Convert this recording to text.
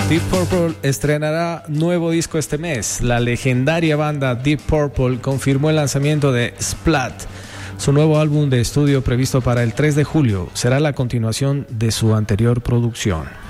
Deep Purple estrenará nuevo disco este mes. La legendaria banda Deep Purple confirmó el lanzamiento de Splat, su nuevo álbum de estudio previsto para el 3 de julio. Será la continuación de su anterior producción.